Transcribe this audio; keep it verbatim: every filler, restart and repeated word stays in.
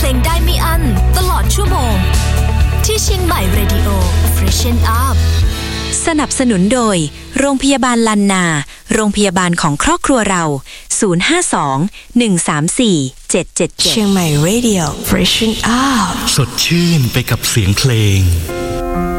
ลงได้ไม่อั้นตลอดชั่วโมงที่เชียงใหม่ Radio Freshen Up สนับสนุนโดยโรงพยาบาลลันนาโรงพยาบาลของครอบครัวเราศูนย์ ห้า สอง หนึ่ง สาม สี่ เจ็ด เจ็ด เจ็ดเชียงใหม่ Radio Freshen Up สดชื่นไปกับเสียงเพลง